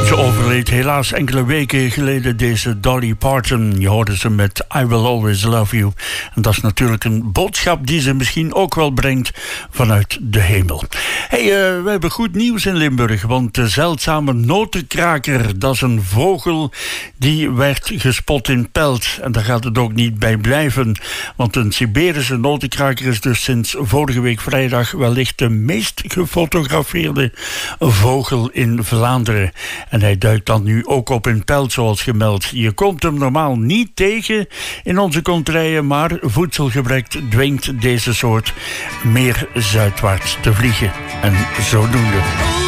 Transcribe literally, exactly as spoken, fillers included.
Ze overleed helaas enkele weken geleden, deze Dolly Parton. Je hoorde ze met I Will Always Love You. En dat is natuurlijk een boodschap die ze misschien ook wel brengt vanuit de hemel. Hey, uh, we hebben goed nieuws in Limburg, want de zeldzame notenkraker, dat is een vogel die werd gespot in Pelt. En daar gaat het ook niet bij blijven, want een Siberische notenkraker is dus sinds vorige week vrijdag wellicht de meest gefotografeerde vogel in Vlaanderen. En hij duikt dan nu ook op in Pelt, zoals gemeld. Je komt hem normaal niet tegen in onze kontrijen, maar voedselgebrek dwingt deze soort meer zuidwaarts te vliegen. En zodoende.